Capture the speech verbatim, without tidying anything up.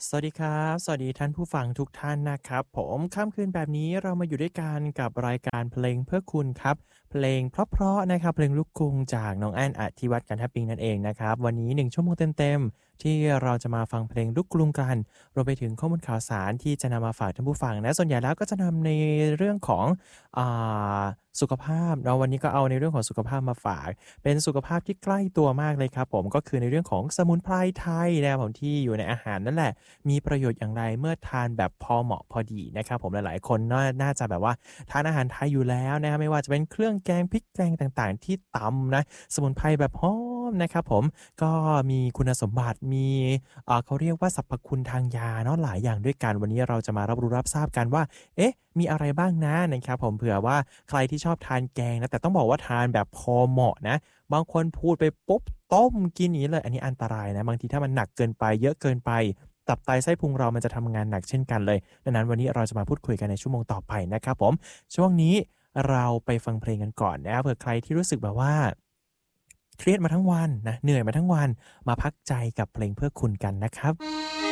สวัสดีครับสวัสดีท่านผู้ฟังทุกท่านนะครับผมค่ำคืนแบบนี้เรามาอยู่ด้วยกันกับรายการเพลงเพื่อคุณครับเพลงเพราะๆนะครับเพลงลูกกรุงจากน้องแอนอธิวัฒน์กันทปิงนั่นเองนะครับวันนี้หนึ่งชั่วโมงเต็มๆที่เราจะมาฟังเพลงลูกกรุงกันรวมไปถึงข้อมูลข่าวสารที่จะนำมาฝากท่านผู้ฟังนะส่วนใหญ่แล้วก็จะนำในเรื่องของอ่าสุขภาพเนาะวันนี้ก็เอาในเรื่องของสุขภาพมาฝาก เป็นสุขภาพที่ใกล้ตัวมากเลยครับผมก็คือในเรื่องของสมุนไพรไทยนะครับผมที่อยู่ในอาหารนั่นแหละมีประโยชน์อย่างไรเมื่อทานแบบพอเหมาะพอดีนะครับผมหลายๆคนน่าน่าจะแบบว่าทานอาหารไทยอยู่แล้วนะครับไม่ว่าจะเป็นเครื่องแกงพริกแกงต่างๆที่ตำนะสมุนไพรแบบหอมนะครับผมก็มีคุณสมบัติมีเอ่อเขาเรียกว่าสรรพคุณทางยาเนาะหลายอย่างด้วยกันวันนี้เราจะมารับรู้รับทราบกันว่าเอ๊ะมีอะไรบ้างนะนะครับผมเผื่อว่าใครที่ชอบทานแกงนะแต่ต้องบอกว่าทานแบบพอเหมาะนะ บางคนพูดไปปุ๊บต้มกินอย่างนี้เลยอันนี้อันตรายนะบางทีถ้ามันหนักเกินไปเยอะเกินไปตับไตไส้พุงเรามันจะทำงานหนักเช่นกันเลยดังนั้นวันนี้เราจะมาพูดคุยกันในชั่วโมงต่อไปนะครับผมช่วงนี้เราไปฟังเพลงกันก่อนนะครับเผื่อใครที่รู้สึกแบบว่าเครียดมาทั้งวันนะเหนื่อยมาทั้งวันมาพักใจกับเพลงเพื่อคุณกันนะครับ